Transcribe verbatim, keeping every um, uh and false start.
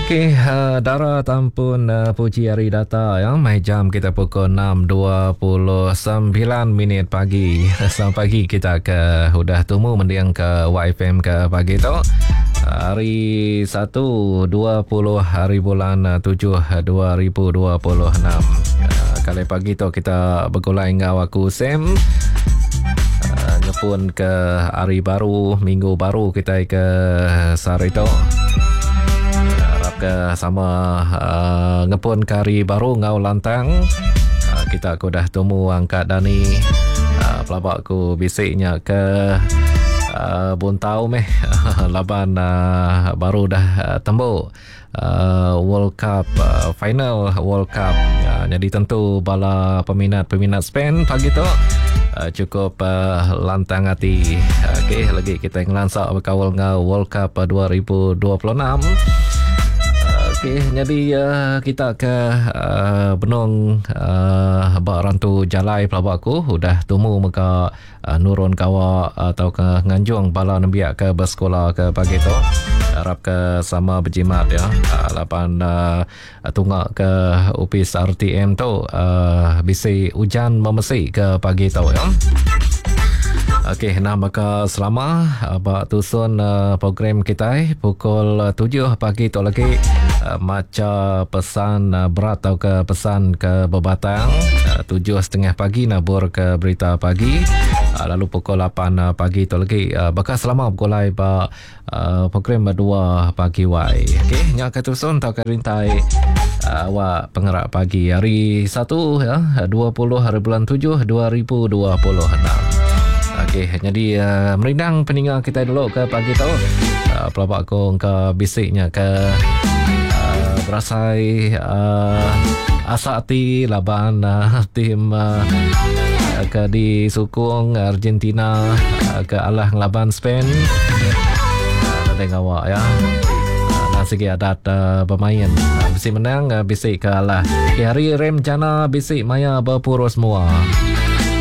Okey, uh, Dara tampun uh, puji hari data ya. Mai jam kita pukul enam dua puluh sembilan minit pagi. Selamat pagi kita ke Hudah Tumu mendiang ke Y F M ke pagi tu. Hari satu dua puluh hari bulan tujuh dua ribu dua puluh enam. Uh, kali pagi tu kita bergulai dengan aku Sam. Uh, ngepun ke hari baru, minggu baru kita ke sehari tu. Ke sama uh, ngepun kari baru ngau lantang uh, kita aku dah temu angkat Dani uh, pelabak aku bisiknya ke uh, buntau meh laban uh, baru dah uh, tembuk uh, World Cup uh, final World Cup uh, jadi tentu bala peminat-peminat Spain pagi tu uh, cukup uh, lantang hati. Okey, lagi kita ngelansak berkawal ngau World Cup uh, dua ribu dua puluh enam. Okey, jadi uh, kita ke uh, benung uh, bak rantu jalai pelabak aku udah temu muka uh, nurun kawa atau ke nganjung bala nembiak ke bersekolah ke pagi tu harap ke sama berjimat ya uh, lapan uh, tunggak ke upis R T M tu uh, bisi hujan memesi ke pagi tu ya. Okey, nah maka selama abak tusun uh, program kita pukul tujuh pagi tu lagi uh, maca pesan uh, berat atau ke pesan ke bebatang uh, tujuh setengah pagi nabur ke berita pagi uh, lalu pukul lapan uh, pagi tu lagi uh, bakal selama bergulai ba uh, program dua pagi wai. Okey, nya ke tusun tau ke rintai uh, awak pengerak pagi hari satu ya dua puluh hari bulan tujuh dua ribu dua puluh enam. Okey, jadi uh, merindang peninggal kita dulu ke pagi tu. Uh, pelabak aku ke bisiknya ke uh, berasai uh, asa hati laban uh, tim uh, ke di sukung Argentina uh, ke alah laban Spain. Uh, Ada awak ya. Uh, segi adat uh, bermain. Uh, bisik menang uh, bisik ke alah. Okay, hari rem jana bisik maya berpuru semua.